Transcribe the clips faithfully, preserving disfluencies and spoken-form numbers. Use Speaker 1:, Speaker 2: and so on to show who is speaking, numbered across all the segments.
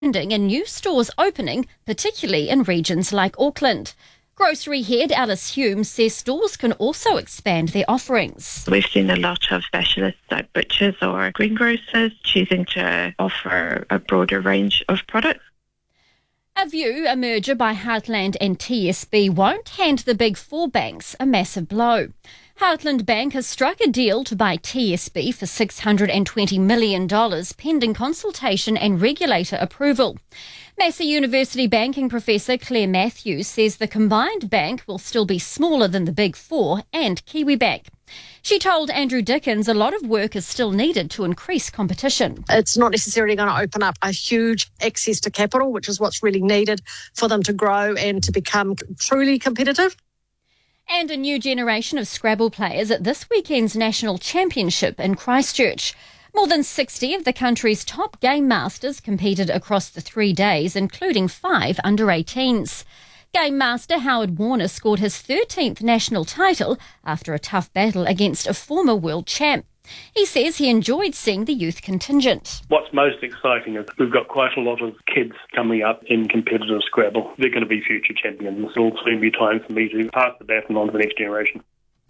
Speaker 1: and new stores opening, particularly in regions like Auckland. Grocery head Alice Hume says stores can also expand their offerings.
Speaker 2: We've seen a lot of specialists like butchers or greengrocers choosing to offer a broader range of products.
Speaker 1: A View, a merger by Heartland and T S B, won't hand the big four banks a massive blow. Heartland Bank has struck a deal to buy T S B for six hundred twenty million dollars pending consultation and regulator approval. Massey University banking professor Claire Matthews says the combined bank will still be smaller than the big four and Kiwibank. She told Andrew Dickens a lot of work is still needed to increase competition.
Speaker 3: It's not necessarily going to open up a huge access to capital, which is what's really needed for them to grow and to become truly competitive.
Speaker 1: And a new generation of Scrabble players at this weekend's National Championship in Christchurch. More than sixty of the country's top game masters competed across the three days, including five under eighteens. Game master Howard Warner scored his thirteenth national title after a tough battle against a former world champ. He says he enjoyed seeing the youth contingent.
Speaker 4: What's most exciting is we've got quite a lot of kids coming up in competitive Scrabble. They're going to be future champions. It'll soon be time for me to pass the baton on to the next generation.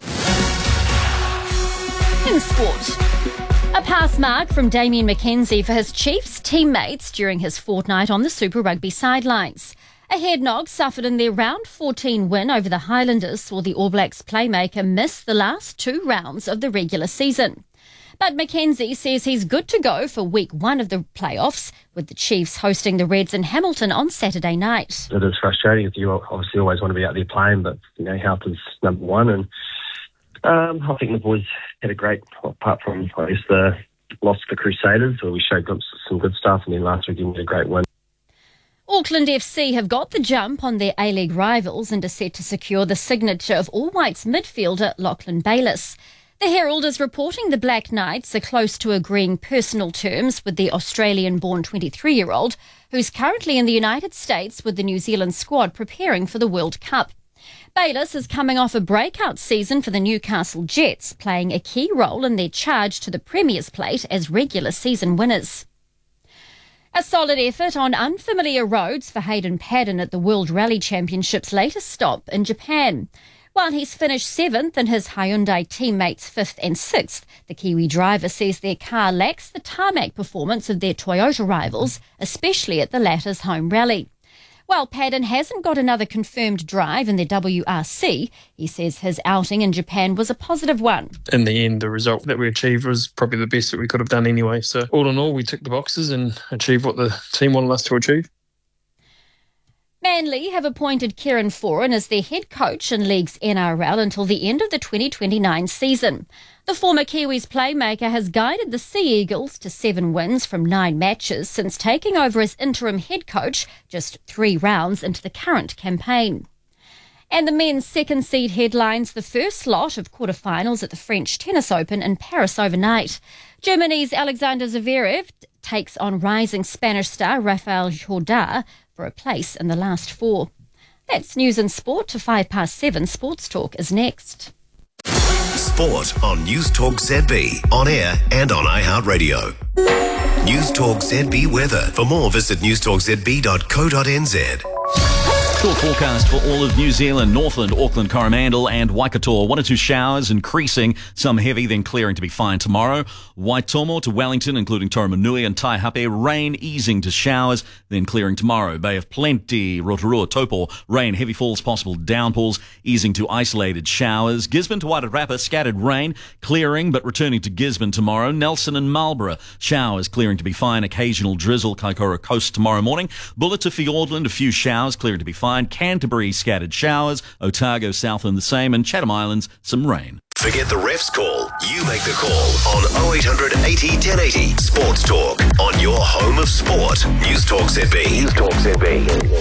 Speaker 1: In sport, a pass mark from Damien McKenzie for his Chiefs teammates during his fortnight on the Super Rugby sidelines. A head knock suffered in their round fourteen win over the Highlanders saw the All Blacks playmaker miss the last two rounds of the regular season. But McKenzie says he's good to go for week one of the playoffs, with the Chiefs hosting the Reds in Hamilton on Saturday night.
Speaker 5: It is frustrating. You obviously always want to be out there playing, but you know, health is number one. And um, I think the boys had a great, apart from I guess the loss to the Crusaders, where we showed some good stuff, and then last week we had a great win.
Speaker 1: Auckland F C have got the jump on their A-League rivals and are set to secure the signature of All Whites midfielder Lachlan Bayliss. The Herald is reporting the Black Knights are close to agreeing personal terms with the Australian-born twenty-three-year-old, who's currently in the United States with the New Zealand squad preparing for the World Cup. Bayliss is coming off a breakout season for the Newcastle Jets, playing a key role in their charge to the Premier's Plate as regular season winners. A solid effort on unfamiliar roads for Hayden Paddon at the World Rally Championship's latest stop in Japan. While he's finished seventh and his Hyundai teammates fifth and sixth, the Kiwi driver says their car lacks the tarmac performance of their Toyota rivals, especially at the latter's home rally. While Paddon hasn't got another confirmed drive in the W R C, he says his outing in Japan was a positive one.
Speaker 6: In the end, the result that we achieved was probably the best that we could have done anyway. So all in all, we ticked the boxes and achieved what the team wanted us to achieve.
Speaker 1: Manly have appointed Kieran Foran as their head coach in League's N R L until the end of the twenty twenty-nine season. The former Kiwis playmaker has guided the Sea Eagles to seven wins from nine matches since taking over as interim head coach just three rounds into the current campaign. And the men's second seed headlines the first lot of quarterfinals at the French Tennis Open in Paris overnight. Germany's Alexander Zverev takes on rising Spanish star Rafael Nadal for a place in the last four. That's news and sport to five past seven. Sports Talk is next.
Speaker 7: Sport on News Talk Z B, on air and on iHeartRadio. News Talk Z B weather. For more, visit news talk z b dot co dot n z.
Speaker 8: Short forecast for all of New Zealand, Northland, Auckland, Coromandel and Waikato. One or two showers increasing, some heavy, then clearing to be fine tomorrow. Waitomo to Wellington, including Toromanui and Taihape. Rain easing to showers, then clearing tomorrow. Bay of Plenty, Rotorua, Taupo. Rain, heavy falls, possible downpours, easing to isolated showers. Gisborne to Wairarapa, scattered rain, clearing but returning to Gisborne tomorrow. Nelson and Marlborough, showers clearing to be fine. Occasional drizzle, Kaikoura Coast tomorrow morning. Bulla to Fiordland, a few showers clearing to be fine. Canterbury, scattered showers. Otago, Southland, the same. And Chatham Islands, some rain.
Speaker 7: Forget the ref's call. You make the call on oh eight hundred eighty ten eighty. Sports Talk on your home of sport. News Talk Z B. News Talk Z B.